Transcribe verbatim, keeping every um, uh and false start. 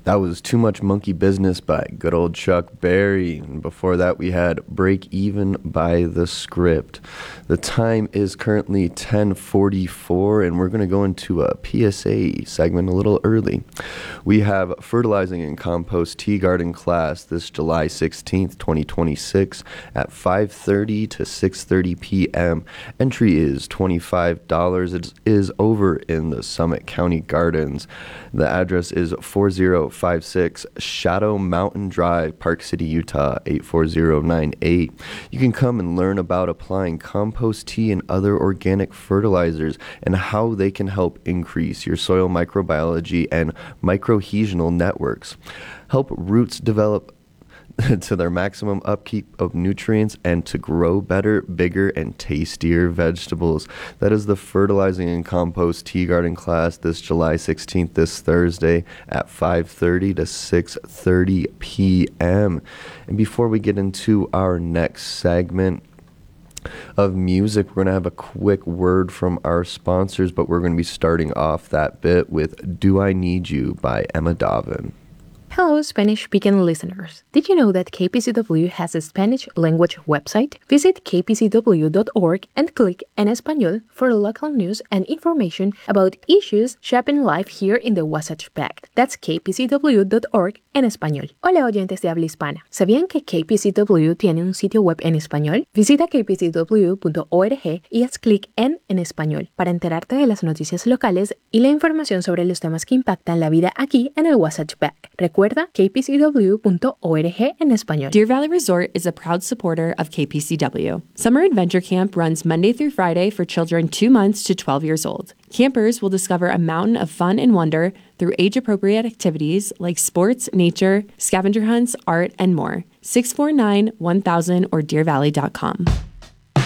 That was Too Much Monkey Business by good old Chuck Berry. And before that, we had Break Even by The Script. The time is currently ten forty-four, and we're going to go into a P S A segment a little early. We have Fertilizing and Compost Tea Garden class this July sixteenth, twenty twenty-six at five thirty to six thirty p.m. Entry is twenty-five dollars. It is over in the Summit County Gardens. The address is four zero five six Shadow Mountain Drive, Park City, Utah, eight four zero nine eight. You can come and learn about applying compost tea and other organic fertilizers and how they can help increase your soil microbiology and microhedral networks, help roots develop to their maximum upkeep of nutrients, and to grow better, bigger, and tastier vegetables. That is the Fertilizing and Compost Tea Garden class this July sixteenth, this Thursday at five thirty to six thirty p.m. And before we get into our next segment of music, we're going to have a quick word from our sponsors, but we're going to be starting off that bit with Do I Need You by Emma Davin. Hello, Spanish-speaking listeners. Did you know that K P C W has a Spanish language website? Visit k p c w dot org and click En Español for local news and information about issues shaping life here in the Wasatch Pact. That's k p c w dot org en español. Hola, oyentes de habla hispana. ¿Sabían que K P C W tiene un sitio web en español? Visita k p c w punto org y haz clic en En Español para enterarte de las noticias locales y la información sobre los temas que impactan la vida aquí en el Wasatch Pact. Recuerda k p c w punto org en español. Deer Valley Resort is a proud supporter of K P C W. Summer Adventure Camp runs Monday through Friday for children two months to twelve years old. Campers will discover a mountain of fun and wonder through age-appropriate activities like sports, nature, scavenger hunts, art, and more. six four nine one thousand or deer valley dot com.